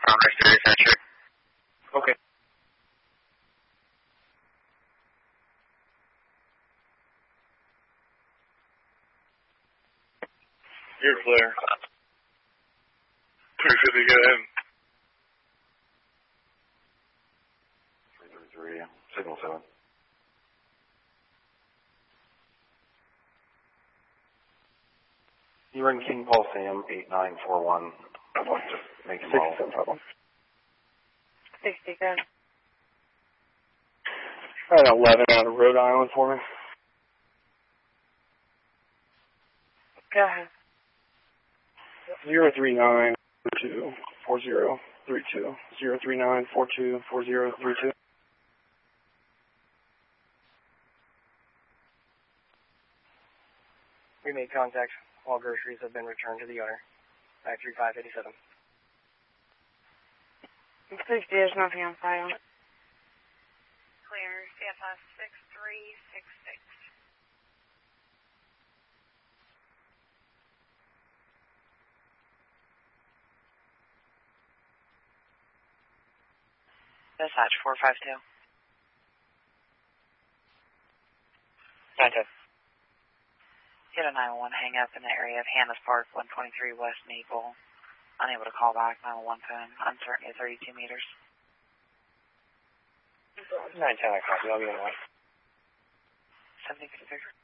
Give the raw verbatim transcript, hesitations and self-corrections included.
Commerce Series Century. Okay. You're clear. three fifty, go ahead. three three three, signal seven. You're in King Paul Sam, eight nine four one. Just make him all. sixty, go. Alright, eleven out of Rhode Island for me. Go ahead. Zero three nine four two four zero three two. Zero three nine four two four zero three two. We made contact. All groceries have been returned to the owner. five three five eight seven. sixty, there's nothing on file. Clear, C F S six three six six. Dispatch four five two. nine ten. Get a nine one one hang up in the area of Hannah's Park, one twenty-three West Maple. Unable to call back, nine one one phone. Uncertainty at thirty-two meters. nine ten, I copy. I'll be on the line. seventy fifty.